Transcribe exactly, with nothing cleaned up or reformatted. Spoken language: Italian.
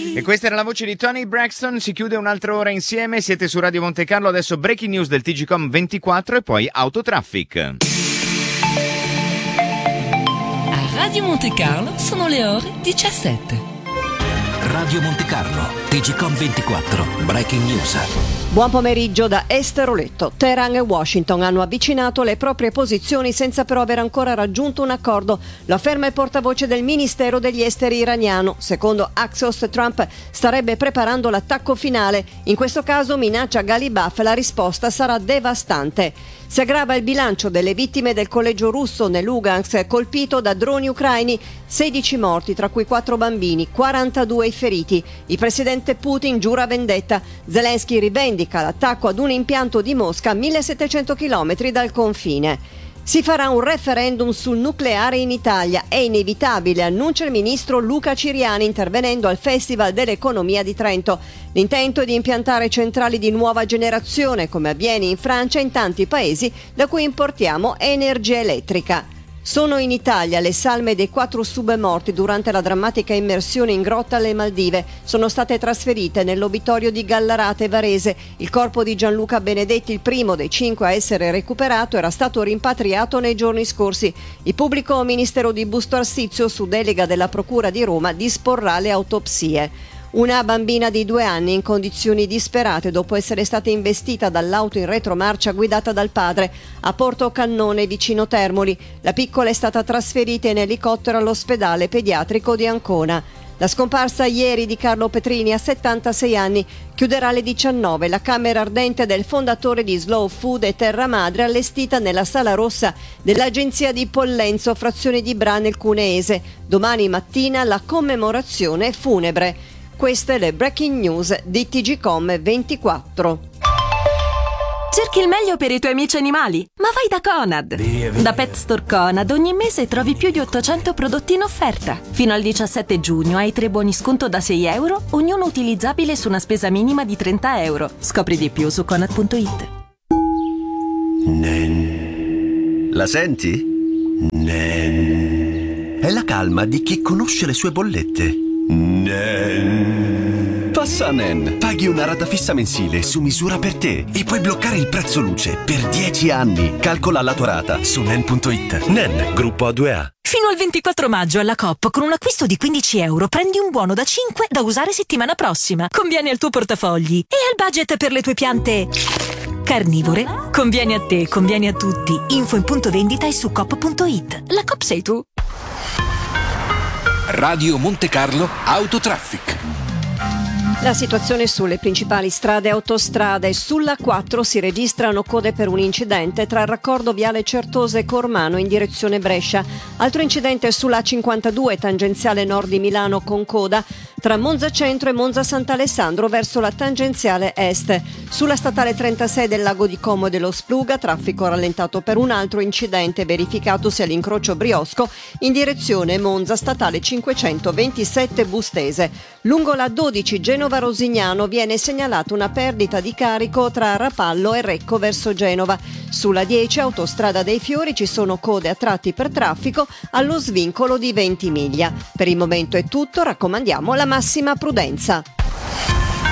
E questa era la voce di Tony Braxton. Si chiude un'altra ora insieme. Siete su Radio Monte Carlo. Adesso breaking news del T G Com ventiquattro e poi Autotraffic. A Radio Monte Carlo sono le ore diciassette. Radio Monte Carlo, T G Com ventiquattro, breaking news. Buon pomeriggio da Esther Oletto. Teheran e Washington hanno avvicinato le proprie posizioni senza però aver ancora raggiunto un accordo. Lo afferma il portavoce del Ministero degli Esteri iraniano. Secondo Axios, Trump starebbe preparando l'attacco finale. In questo caso, minaccia Galibaf, la risposta sarà devastante. Si aggrava il bilancio delle vittime del collegio russo nel Lugansk, colpito da droni ucraini, sedici morti, tra cui quattro bambini, quarantadue i feriti. Il presidente Putin giura vendetta. Zelensky rivendica l'attacco ad un impianto di Mosca a millesettecento chilometri dal confine. Si farà un referendum sul nucleare in Italia. È inevitabile, annuncia il ministro Luca Ciriani intervenendo al Festival dell'Economia di Trento. L'intento è di impiantare centrali di nuova generazione, come avviene in Francia e in tanti paesi da cui importiamo energia elettrica. Sono in Italia le salme dei quattro submorti durante la drammatica immersione in grotta alle Maldive. Sono state trasferite nell'obitorio di Gallarate Varese. Il corpo di Gianluca Benedetti, il primo dei cinque a essere recuperato, era stato rimpatriato nei giorni scorsi. Il pubblico ministero di Busto Arsizio, su delega della Procura di Roma, disporrà le autopsie. Una bambina di due anni in condizioni disperate dopo essere stata investita dall'auto in retromarcia guidata dal padre a Porto Cannone vicino Termoli. La piccola è stata trasferita in elicottero all'ospedale pediatrico di Ancona. La scomparsa ieri di Carlo Petrini a settantasei anni chiuderà alle diciannove la camera ardente del fondatore di Slow Food e Terra Madre, allestita nella Sala Rossa dell'agenzia di Pollenzo, frazione di Bra nel Cuneese. Domani mattina la commemorazione funebre. Queste le breaking news di T G Com ventiquattro. Cerchi il meglio per i tuoi amici animali? Ma vai da Conad! Via, via. Da Pet Store Conad ogni mese trovi più di ottocento prodotti in offerta. Fino al diciassette giugno hai tre buoni sconto da sei euro, ognuno utilizzabile su una spesa minima di trenta euro. Scopri di più su conad punto it. Nen. La senti? Nen. È la calma di chi conosce le sue bollette. Nen. Passa a Nen. Paghi una rata fissa mensile su misura per te e puoi bloccare il prezzo luce per dieci anni. Calcola la tua rata su nen punto it. Nen, gruppo A due A. Fino al ventiquattro maggio alla Coop, con un acquisto di quindici euro, prendi un buono da cinque da usare settimana prossima. Conviene al tuo portafogli e al budget per le tue piante carnivore. Conviene a te, conviene a tutti. Info in punto vendita e su coop punto it. La Coop sei tu. Radio Monte Carlo Autotraffic. La situazione sulle principali strade e autostrade. Sulla quattro si registrano code per un incidente tra il raccordo viale Certosa e Cormano in direzione Brescia. Altro incidente sulla cinquantadue tangenziale nord di Milano con coda tra Monza Centro e Monza Sant'Alessandro verso la tangenziale est. Sulla statale trentasei del Lago di Como e dello Spluga, traffico rallentato per un altro incidente verificatosi all'incrocio Briosco in direzione Monza, statale cinquecentoventisette Bustese. Lungo la dodici Genova-Rosignano viene segnalata una perdita di carico tra Rapallo e Recco verso Genova. Sulla dieci autostrada dei Fiori ci sono code a tratti per traffico allo svincolo di Ventimiglia. Per il momento è tutto, raccomandiamo la massima prudenza.